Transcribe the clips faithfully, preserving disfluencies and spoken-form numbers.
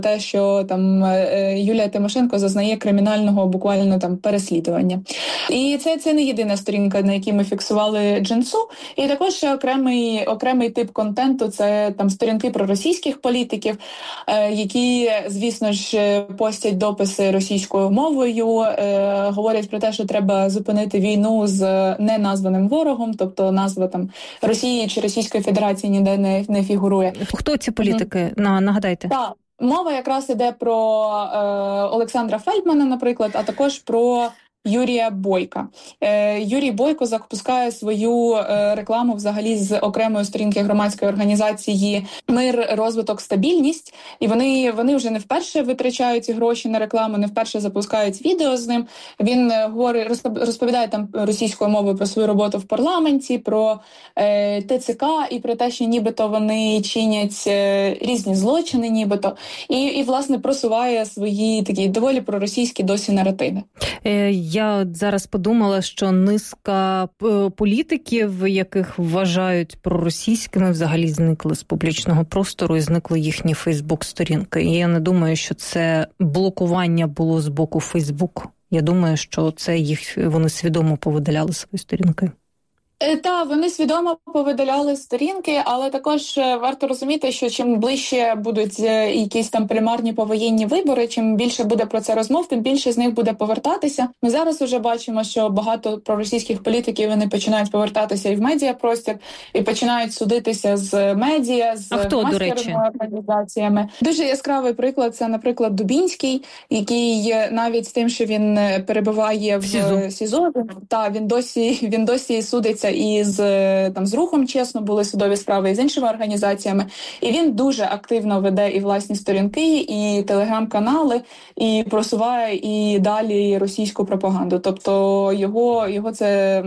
те, що там Юлія Тимошенко зазнає кримінального буквально там переслідування. І це, це не єдина сторінка, на якій ми фіксували Джинсу. І також ще окремий, окремий тип контенту – це там сторінки про російських політиків, е, які, звісно ж, постять дописи російською мовою, е, говорять про те, що треба зупинити війну з неназваним ворогом, тобто назва там Росії чи Російської Федерації ніде не, не фігурує. Хто ці політики? Mm-hmm. Нагадайте. Так. Мова якраз іде про е, Олександра Фельдмана, наприклад, а також про Юрія Бойка. Е, Юрій Бойко запускає свою е, рекламу взагалі з окремої сторінки громадської організації «Мир, розвиток, стабільність». І вони, вони вже не вперше витрачають ці гроші на рекламу, не вперше запускають відео з ним. Він говорить, розповідає там російською мовою про свою роботу в парламенті, про е, ТЦК і про те, що нібито вони чинять е, різні злочини, нібито. І, і, власне, просуває свої такі доволі проросійські досі наративи. Е, Я зараз подумала, що низка політиків, яких вважають проросійськими, взагалі зникли з публічного простору і зникли їхні Фейсбук-сторінки. І я не думаю, що це блокування було з боку Фейсбук. Я думаю, що це їх вони свідомо повидаляли свої сторінки. Так, вони свідомо повидаляли сторінки, але також варто розуміти, що чим ближче будуть якісь там примарні повоєнні вибори, чим більше буде про це розмов, тим більше з них буде повертатися. Ми зараз вже бачимо, що багато проросійських політиків вони починають повертатися і в медіапростір, і починають судитися з медіа, з громадськими організаціями. Дуже яскравий приклад – це, наприклад, Дубінський, який навіть з тим, що він перебуває в СІЗО, СІЗО та він досі, він досі судиться і з, там, з Рухом чесно були судові справи, і з іншими організаціями. І він дуже активно веде і власні сторінки, і телеграм-канали, і просуває і далі російську пропаганду. Тобто його, його це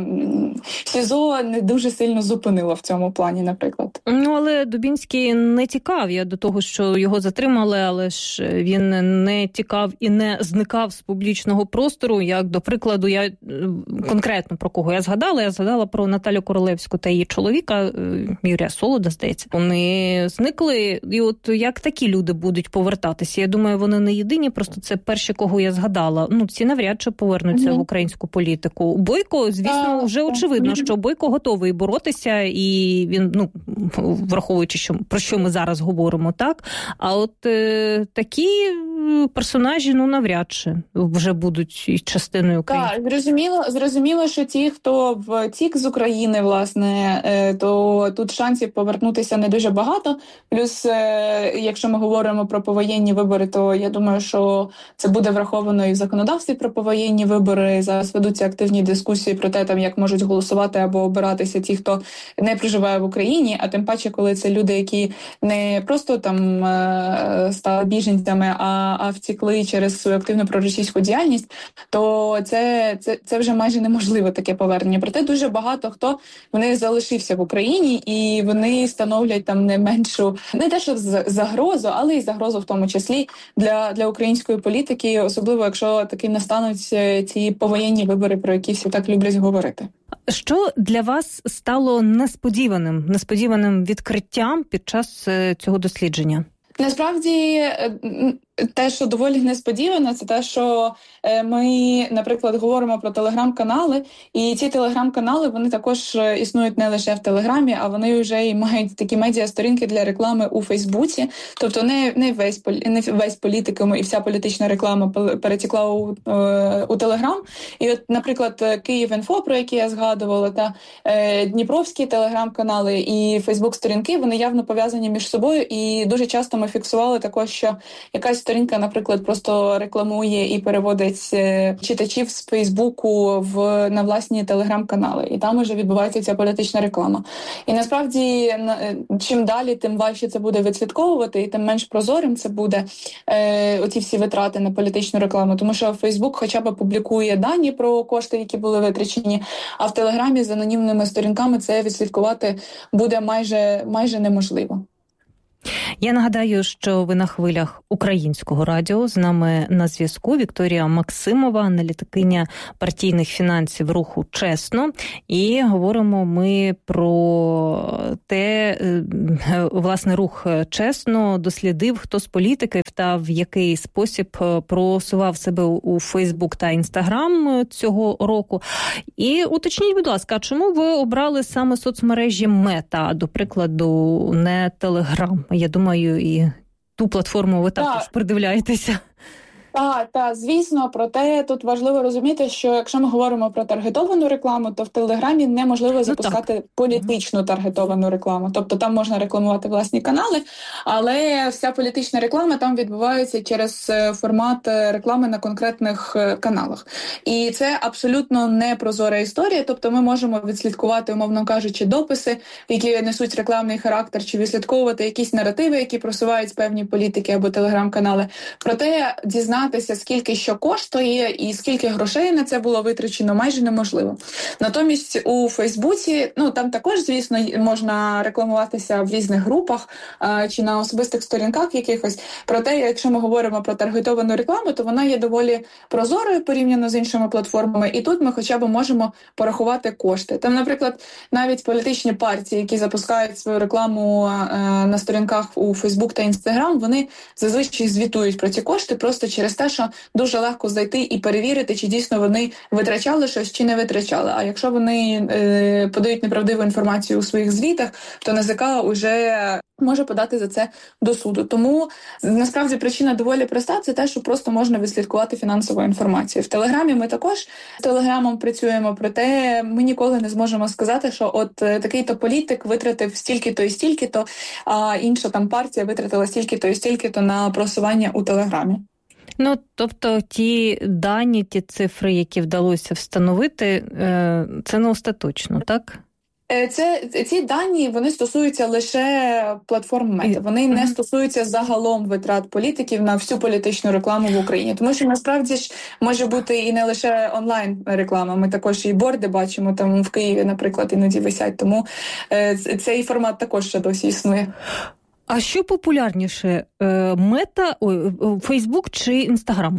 СІЗО не дуже сильно зупинило в цьому плані, наприклад. Ну, але Дубінський не тікав. Я до того, що його затримали, але ж він не тікав і не зникав з публічного простору. Як, до прикладу, я конкретно про кого я згадала? Я згадала про Наталю Королевську та її чоловіка, Юрія Солода, здається. Вони зникли, і от як такі люди будуть повертатися? Я думаю, вони не єдині, просто це перші, кого я згадала. Ну, ці навряд чи повернуться mm-hmm. в українську політику. Бойко, звісно, вже очевидно, mm-hmm. що Бойко готовий боротися, і він, ну, враховуючи, що, про що ми зараз говоримо, так? А от е, такі персонажі, ну, навряд чи вже будуть частиною України. Так, зрозуміло, зрозуміло, що ті, хто втік з України, власне, то тут шансів повернутися не дуже багато. Плюс, якщо ми говоримо про повоєнні вибори, то я думаю, що це буде враховано і в законодавстві про повоєнні вибори. Зараз ведуться активні дискусії про те, там, як можуть голосувати або обиратися ті, хто не проживає в Україні, а тим паче, коли це люди, які не просто там стали біженцями, а, а втікли через свою активну проросійську діяльність, то це, це, це вже майже неможливо таке повернення. Проте дуже багато хто вони залишився в Україні, і вони становлять там не меншу, не те, що загрозу, але й загрозу в тому числі для, для української політики, особливо якщо таки настануть ці повоєнні вибори, про які всі так люблять говорити. Що для вас стало несподіваним, несподіваним відкриттям під час цього дослідження? Насправді, те, що доволі несподівано, це те, що ми, наприклад, говоримо про телеграм-канали, і ці телеграм-канали, вони також існують не лише в Телеграмі, а вони вже і мають такі медіа-сторінки для реклами у Фейсбуці. Тобто не, не, весь, не весь політикум і вся політична реклама перетекла у, у Телеграм. І от, наприклад, Київінфо, про який я згадувала, та е, Дніпровські телеграм-канали і Фейсбук-сторінки, вони явно пов'язані між собою, і дуже часто ми фіксували також, що якась сторінка, наприклад, просто рекламує і переводить читачів з Фейсбуку в, на власні телеграм-канали. І там вже відбувається ця політична реклама. І насправді, чим далі, тим важче це буде відслідковувати, і тим менш прозорим це буде е, оці всі витрати на політичну рекламу. Тому що Фейсбук хоча б публікує дані про кошти, які були витрачені, а в Телеграмі з анонімними сторінками це відслідкувати буде майже, майже неможливо. Я нагадаю, що ви на хвилях Українського радіо. З нами на зв'язку Вікторія Максимова, аналітикиня партійних фінансів руху «Чесно». І говоримо ми про те, власне, рух «Чесно» дослідив, хто з політиків та в який спосіб просував себе у Фейсбук та Інстаграм цього року. І уточніть, будь ласка, чому ви обрали саме соцмережі Мета, до прикладу, не Телеграм? Я думаю, і ту платформу ви також так придивляєтеся. Так, так, звісно, проте тут важливо розуміти, що якщо ми говоримо про таргетовану рекламу, то в Телеграмі неможливо запускати ну, політичну таргетовану рекламу. Тобто там можна рекламувати власні канали, але вся політична реклама там відбувається через формат реклами на конкретних каналах. І це абсолютно не прозора історія, тобто ми можемо відслідкувати, умовно кажучи, дописи, які несуть рекламний характер, чи відслідковувати якісь наративи, які просувають певні політики або телеграм-канали. Проте дізнатися, скільки що коштує і скільки грошей на це було витрачено, майже неможливо. Натомість у Фейсбуці, ну там також, звісно, можна рекламуватися в різних групах а, чи на особистих сторінках якихось. Проте, якщо ми говоримо про таргетовану рекламу, то вона є доволі прозорою порівняно з іншими платформами. І тут ми хоча б можемо порахувати кошти. Там, наприклад, навіть політичні партії, які запускають свою рекламу а, на сторінках у Фейсбук та Інстаграм, вони зазвичай звітують про ці кошти просто через те, що дуже легко зайти і перевірити, чи дійсно вони витрачали щось, чи не витрачали. А якщо вони е, подають неправдиву інформацію у своїх звітах, то НАЗК вже може подати за це до суду. Тому, насправді, причина доволі проста – це те, що просто можна відслідкувати фінансову інформацію. В Телеграмі ми також з Телеграмом працюємо, проте ми ніколи не зможемо сказати, що от такий-то політик витратив стільки-то і стільки-то, а інша там партія витратила стільки-то і стільки-то на просування у Телеграмі. Ну, тобто ті дані, ті цифри, які вдалося встановити, це не остаточно, так? Це, ці дані, вони стосуються лише платформ Мета. Вони не стосуються загалом витрат політиків на всю політичну рекламу в Україні. Тому що, насправді ж, може бути і не лише онлайн-реклама. Ми також і борди бачимо, там в Києві, наприклад, іноді висять. Тому цей формат також ще досі існує. А що популярніше, Мета, ой, Фейсбук чи Інстаграм?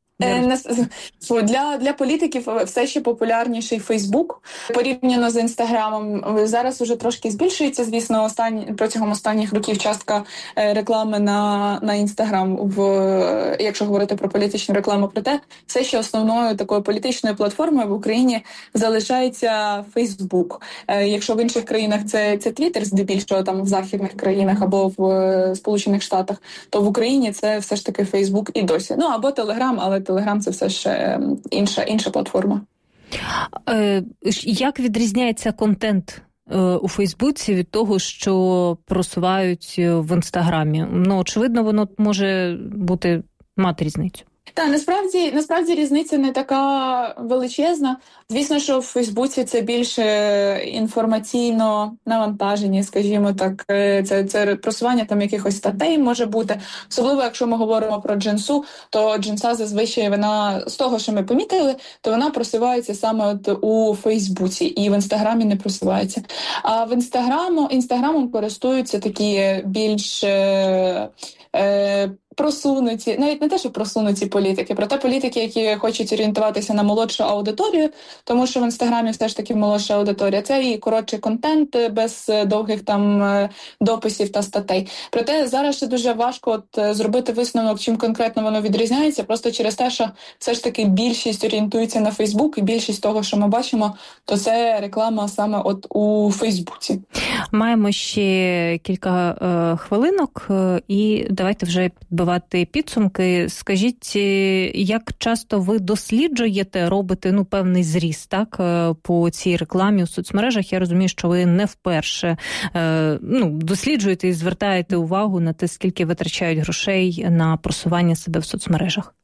Для, для політиків все ще популярніший Фейсбук порівняно з Інстаграмом. Зараз уже трошки збільшується, звісно, останні, протягом останніх років частка реклами на, на Інстаграм, в, якщо говорити про політичну рекламу. Проте все ще основною такою політичною платформою в Україні залишається Фейсбук. Якщо в інших країнах це, це Твіттер, здебільшого там в західних країнах або в Сполучених Штатах, то в Україні це все ж таки Фейсбук і досі. Ну, або Телеграм, але Телеграм – це все ще інша, інша платформа. Е, як відрізняється контент е, у Фейсбуці від того, що просувають в Інстаграмі? Ну, очевидно, воно може бути, мати різницю. Так, насправді, насправді різниця не така величезна. Звісно, що в Фейсбуці це більше інформаційно навантажені, скажімо так. Це, це просування там якихось статей може бути. Особливо, якщо ми говоримо про Джинсу, то Джинса зазвичай вона, з того, що ми помітили, то вона просувається саме от у Фейсбуці і в Інстаграмі не просувається. А в Інстаграму, Інстаграмом користуються такі більш е, е, просунуті, навіть не те, що просунуті політики, проте політики, які хочуть орієнтуватися на молодшу аудиторію, тому що в Інстаграмі все ж таки молодша аудиторія. Це і коротший контент без довгих там дописів та статей. Проте зараз ще дуже важко от зробити висновок, чим конкретно воно відрізняється, просто через те, що все ж таки більшість орієнтується на Фейсбук, і більшість того, що ми бачимо, то це реклама саме от у Фейсбуці. Маємо ще кілька е, хвилинок, е, і давайте вже підбивати підсумки. Скажіть, як часто ви досліджуєте, робите ну певний зріз, так, по цій рекламі у соцмережах? Я розумію, що ви не вперше е, ну, досліджуєте і звертаєте увагу на те, скільки витрачають грошей на просування себе в соцмережах.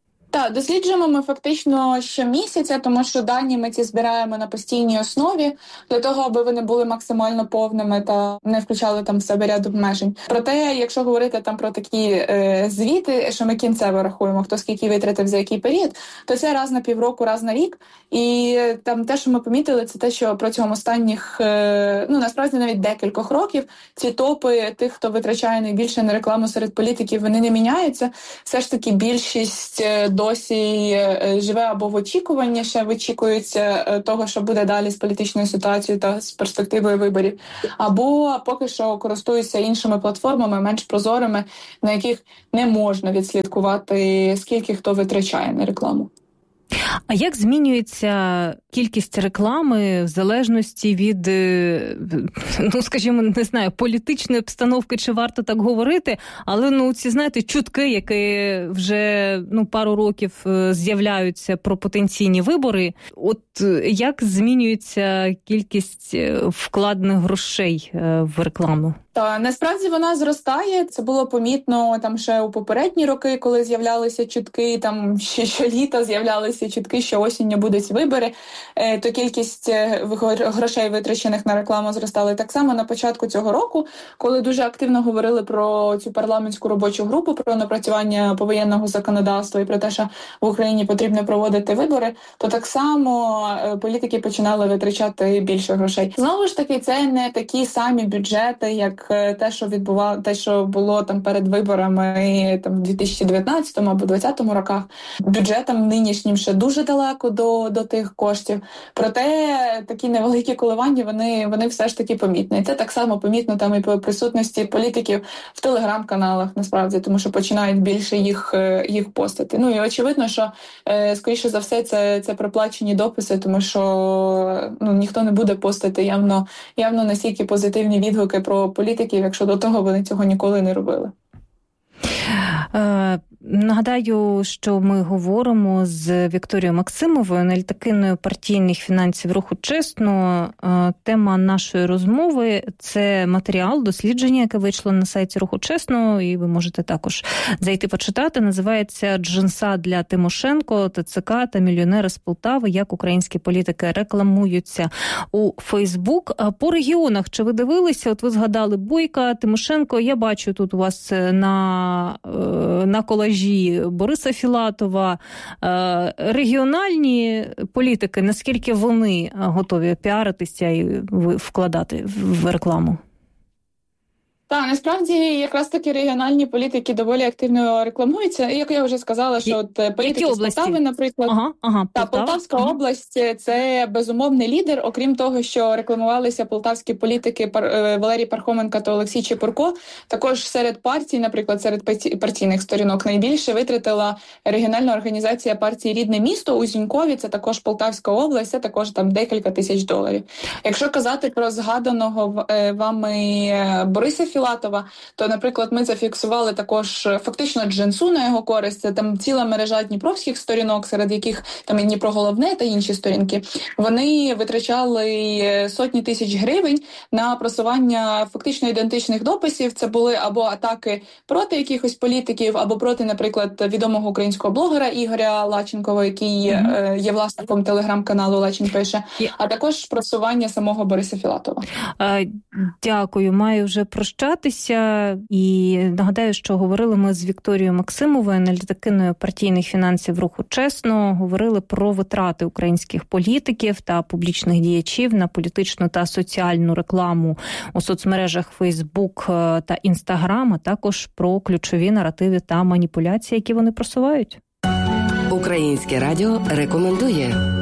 Так, досліджуємо ми фактично щомісяця, тому що дані ми ці збираємо на постійній основі для того, аби вони були максимально повними та не включали там в себе ряд обмежень. Проте, якщо говорити там про такі е, звіти, що ми кінцево рахуємо, хто скільки витратив за який період, то це раз на півроку, раз на рік. І там те, що ми помітили, це те, що протягом останніх, е, ну насправді навіть декількох років, ці топи тих, хто витрачає найбільше на рекламу серед політиків, вони не міняються. Все ж таки більшість досі живе або в очікуванні, ще вичікується того, що буде далі з політичною ситуацією та з перспективою виборів, або поки що користуються іншими платформами, менш прозорими, на яких не можна відслідкувати, скільки хто витрачає на рекламу. А як змінюється кількість реклами в залежності від, ну, скажімо, не знаю, політичної обстановки, чи варто так говорити, але, ну, ці, знаєте, чутки, які вже, ну, пару років з'являються про потенційні вибори, от як змінюється кількість вкладених грошей в рекламу? Та насправді вона зростає. Це було помітно там ще у попередні роки, коли з'являлися чутки, там ще щоліта з'являлися чутки, що осінню будуть вибори. Е, то кількість грошей, витрачених на рекламу, зростала. Так само на початку цього року, коли дуже активно говорили про цю парламентську робочу групу, про напрацювання повоєнного законодавства і про те, що в Україні потрібно проводити вибори, то так само політики починали витрачати більше грошей. Знову ж таки, це не такі самі бюджети, як те, що відбувало, те, що було там перед виборами там в дві тисячі дев'ятнадцятому або двадцятому роках. Бюджетам нинішнім ще дуже далеко до, до тих коштів. Проте такі невеликі коливання, вони, вони все ж таки помітні. І це так само помітно там і по присутності політиків в телеграм-каналах, насправді, тому що починають більше їх, їх постати. Ну і очевидно, що скоріше за все це, це проплачені дописи, тому що ну, ніхто не буде постати явно, явно настільки позитивні відгуки про політиків, якщо до того вони цього ніколи не робили. Е, нагадаю, що ми говоримо з Вікторією Максимовою, аналітикиною партійних фінансів руху «Чесно». Е, тема нашої розмови – це матеріал, дослідження, яке вийшло на сайті руху «Чесно», і ви можете також зайти почитати. Називається «Джинса для Тимошенко, ТЦК та мільйонери з Полтави. Як українські політики рекламуються у Фейсбук». По регіонах, чи ви дивилися? От ви згадали Бойка, Тимошенко. Я бачу тут у вас на на колажі Бориса Філатова. Регіональні політики, наскільки вони готові піаритися і вкладати в рекламу? Так, насправді якраз таки регіональні політики доволі активно рекламуються. І, як я вже сказала, що от політики з Полтави, наприклад, ага, ага, та Полтава. Полтавська ага. область – це безумовний лідер, окрім того, що рекламувалися полтавські політики Валерій Пархоменко та Олексій Чепурко. Також серед партій, наприклад, серед партійних сторінок найбільше витратила регіональна організація партії «Рідне місто» у Зінькові, це також Полтавська область, це також там декілька тисяч доларів. Якщо казати про згаданого вами Бориса Філатова, то, наприклад, ми зафіксували також фактично джинсу на його користь. Це там ціла мережа дніпровських сторінок, серед яких там і Дніпро Головне та інші сторінки. Вони витрачали сотні тисяч гривень на просування фактично ідентичних дописів. Це були або атаки проти якихось політиків, або проти, наприклад, відомого українського блогера Ігоря Лаченкова, який mm-hmm. є власником телеграм-каналу «Лачин пише», а також просування самого Бориса Філатова. Дякую. Маю вже прощатися. І нагадаю, що говорили ми з Вікторією Максимовою, аналітикиною партійних фінансів руху «Чесно». Говорили про витрати українських політиків та публічних діячів на політичну та соціальну рекламу у соцмережах Facebook та Instagram, а також про ключові наративи та маніпуляції, які вони просувають. Українське радіо рекомендує.